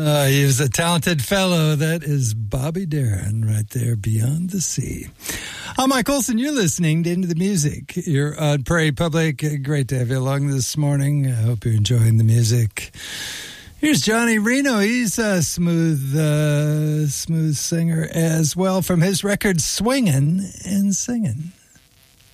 He was a talented fellow. That is Bobby Darin right there, Beyond the Sea. I'm Mike Olson. You're listening to Into the Music. You're on Prairie Public. Great to have you along this morning. I hope you're enjoying the music. Here's Johnny Reno. He's a smooth singer as well from his record Swingin' and Singin'.